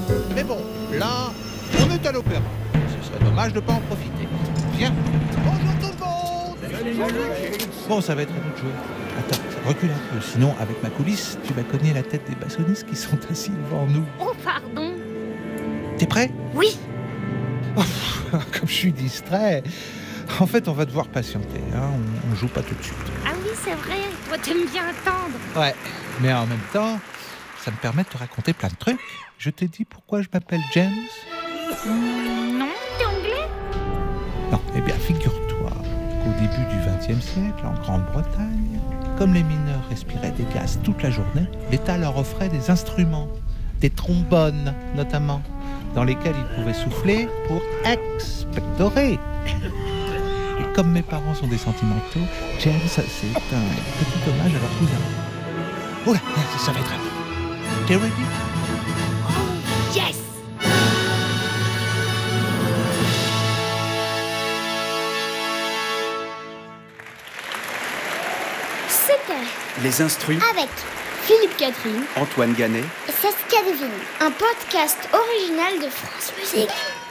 Mais bon, là, on est à l'opéra. Ce serait dommage de pas en profiter. Viens. Bonjour tout le monde. Bon, ça va être à nous de jouer. Attends, recule un peu. Sinon, avec ma coulisse, tu vas cogner la tête des bassonistes qui sont assis devant nous. Oh, pardon. T'es prêt ? Oui. Oh, comme je suis distrait. En fait, on va devoir patienter. Hein. On joue pas tout de suite. Ah oui, c'est vrai. Toi, t'aimes bien attendre. Ouais, mais en même temps, ça me permet de te raconter plein de trucs. Je t'ai dit pourquoi je m'appelle James ? Non, t'es anglais ? Non, eh bien, figure-toi qu'au début du XXe siècle, en Grande-Bretagne, comme les mineurs respiraient des gaz toute la journée, l'État leur offrait des instruments, des trombones notamment, dans lesquels ils pouvaient souffler pour expectorer. Et comme mes parents sont des sentimentaux, James, c'est un petit hommage à leur cousin. Oula, ça va être rapide. T'es ready ? Oh, yes. C'était Les Instrus, avec Philippe Catherine Antoine Ganet. et Saskia Devine, un podcast original de France Musique.